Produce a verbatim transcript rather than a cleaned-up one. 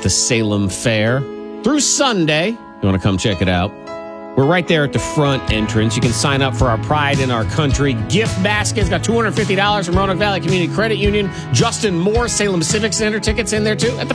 at the Salem Fair through Sunday. You want to come check it out? We're right there at the front entrance. You can sign up for our Pride in Our Country gift basket. It's got two hundred fifty dollars from Roanoke Valley Community Credit Union. Justin Moore Salem Civic Center tickets in there, too, at the